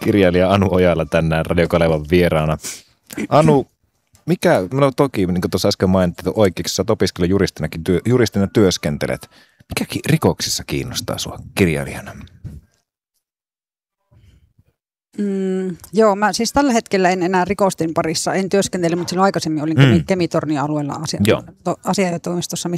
kirjailija Anu Ojala tänään Radio Kalevan vieraana. Anu, toki niin kuin tuossa äsken mainittiin oikeiksi, sä oot opiskellut juristina työskentelet. Mikä rikoksissa kiinnostaa sua kirjailijana? Joo, mä siis tällä hetkellä en enää rikosten parissa, en työskentele, mutta silloin aikaisemmin olin Kemitornin alueella asianajotoimistossa,